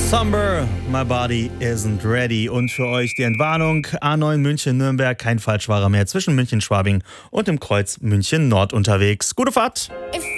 Somber, my body isn't ready. Und für euch die Entwarnung: A9 München-Nürnberg, kein Falschfahrer mehr zwischen München-Schwabing und dem Kreuz München-Nord unterwegs. Gute Fahrt!